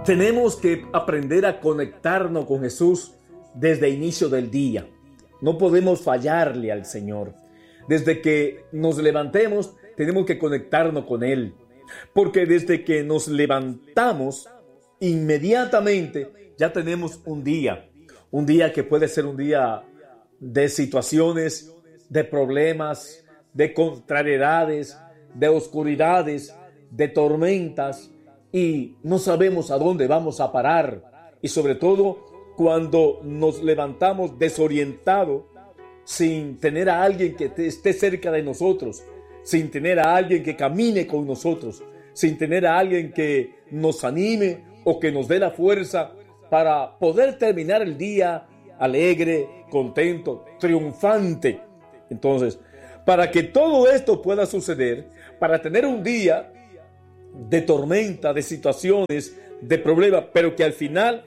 Tenemos que aprender a conectarnos con Jesús desde el inicio del día. No podemos fallarle al Señor. Desde que nos levantemos, tenemos que conectarnos con Él. Porque desde que nos levantamos, inmediatamente ya tenemos un día. Un día que puede ser un día de situaciones, de problemas, de contrariedades, de oscuridades, de tormentas. Y no sabemos a dónde vamos a parar. Y sobre todo cuando nos levantamos desorientados, sin tener a alguien que esté cerca de nosotros, sin tener a alguien que camine con nosotros, sin tener a alguien que nos anime o que nos dé la fuerza para poder terminar el día alegre, contento, triunfante. Entonces, para que todo esto pueda suceder, para tener un día de tormenta, de situaciones, de problemas, pero que al final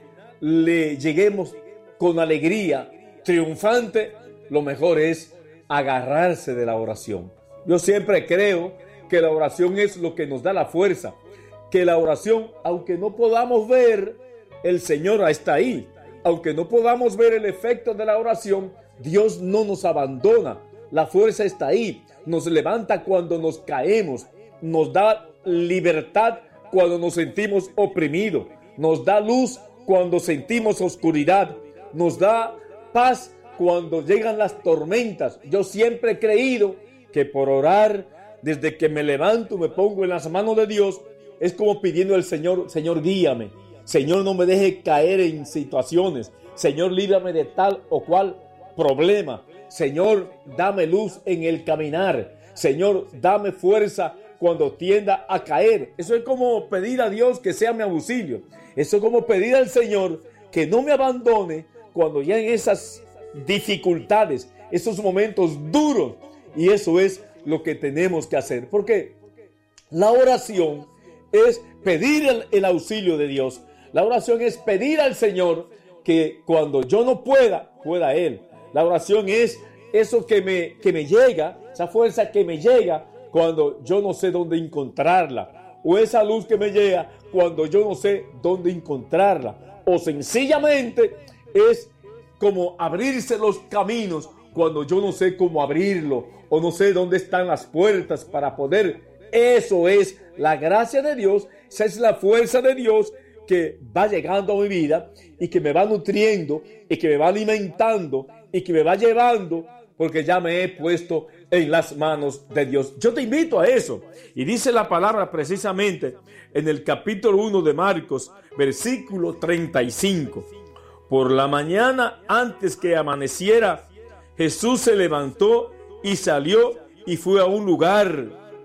le lleguemos con alegría, triunfante, lo mejor es agarrarse de la oración. Yo siempre creo que la oración es lo que nos da la fuerza, que la oración, aunque no podamos ver, el Señor está ahí. Aunque no podamos ver el efecto de la oración, Dios no nos abandona. La fuerza está ahí. Nos levanta cuando nos caemos. Nos da libertad cuando nos sentimos oprimidos. Nos da luz cuando sentimos oscuridad. Nos da paz cuando llegan las tormentas. Yo siempre he creído que por orar, desde que me levanto, me pongo en las manos de Dios, es como pidiendo al Señor: Señor, guíame. Señor, no me deje caer en situaciones. Señor, líbrame de tal o cual problema. Señor, dame luz en el caminar. Señor, dame fuerza cuando tienda a caer. Eso es como pedir a Dios que sea mi auxilio. Eso es como pedir al Señor que no me abandone cuando ya en esas dificultades, esos momentos duros. Y eso es lo que tenemos que hacer. Porque la oración es pedir el auxilio de Dios. La oración es pedir al Señor que cuando yo no pueda Él. La oración es eso que me llega, esa fuerza que me llega cuando yo no sé dónde encontrarla. O esa luz que me llega cuando yo no sé dónde encontrarla. O sencillamente es como abrirse los caminos cuando yo no sé cómo abrirlo. O no sé dónde están las puertas para poder. Eso es la gracia de Dios. Esa es la fuerza de Dios que va llegando a mi vida y que me va nutriendo y que me va alimentando y que me va llevando, porque ya me he puesto en las manos de Dios. Yo te invito a eso. Y dice la palabra precisamente en el capítulo 1 de Marcos, versículo 35. Por la mañana, antes que amaneciera, Jesús se levantó y salió y fue a un lugar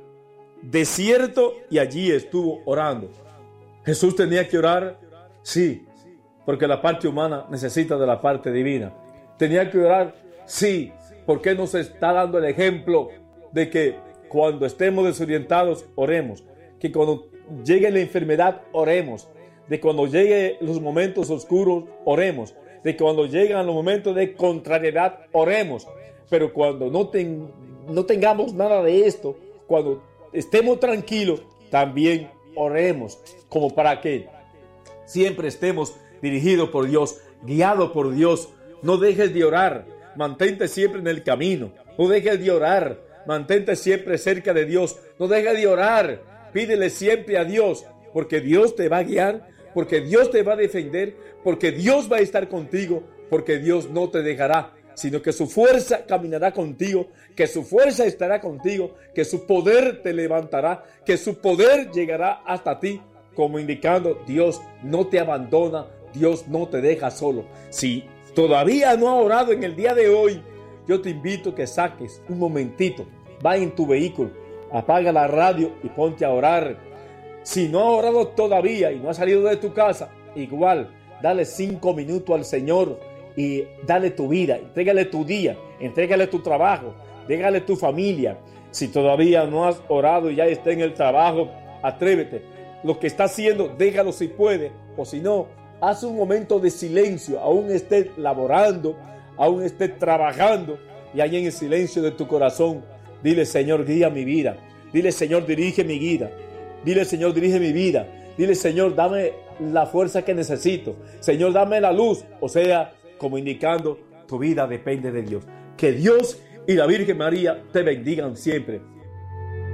desierto y allí estuvo orando. Jesús tenía que orar, sí, porque la parte humana necesita de la parte divina. Tenía que orar, sí, porque nos está dando el ejemplo de que cuando estemos desorientados, oremos. Que cuando llegue la enfermedad, oremos. De cuando lleguen los momentos oscuros, oremos. De cuando lleguen los momentos de contrariedad, oremos. Pero cuando no tengamos nada de esto, cuando estemos tranquilos, también oremos, como para que siempre estemos dirigidos por Dios, guiados por Dios. No dejes de orar, mantente siempre en el camino. No dejes de orar, mantente siempre cerca de Dios. No dejes de orar, pídele siempre a Dios, porque Dios te va a guiar, porque Dios te va a defender, porque Dios va a estar contigo, porque Dios no te dejará, sino que su fuerza caminará contigo, que su fuerza estará contigo, que su poder te levantará, que su poder llegará hasta ti, como indicando: Dios no te abandona, Dios no te deja solo. Si todavía no has orado en el día de hoy, yo te invito a que saques un momentito, va en tu vehículo, apaga la radio y ponte a orar. Si no has orado todavía y no has salido de tu casa, igual, dale 5 minutos al Señor y dale tu vida, entrégale tu día, entrégale tu trabajo, déjale tu familia. Si todavía no has orado y ya está en el trabajo, atrévete. Lo que está haciendo, déjalo si puede, o si no, haz un momento de silencio, aún estés laborando, aún estés trabajando, y ahí en el silencio de tu corazón, dile: Señor, guía mi vida. Dile: Señor, dirige mi vida. Dile: Señor, dirige mi vida. Dile: Señor, dame la fuerza que necesito. Señor, dame la luz. O sea, como indicando, tu vida depende de Dios. Que Dios y la Virgen María te bendigan siempre.